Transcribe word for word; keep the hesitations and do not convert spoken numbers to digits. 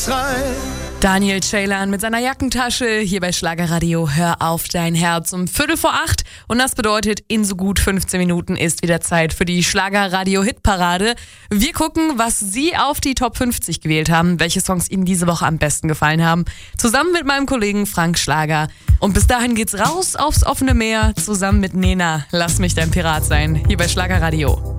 Daniel Ceylan mit seiner Jackentasche hier bei Schlagerradio. Hör auf dein Herz um Viertel vor acht. Und das bedeutet, in so gut fünfzehn Minuten ist wieder Zeit für die Schlagerradio-Hitparade. Wir gucken, was Sie auf die Top fünfzig gewählt haben, welche Songs Ihnen diese Woche am besten gefallen haben. Zusammen mit meinem Kollegen Frank Schlager. Und bis dahin geht's raus aufs offene Meer, zusammen mit Nena. Lass mich dein Pirat sein, hier bei Schlagerradio.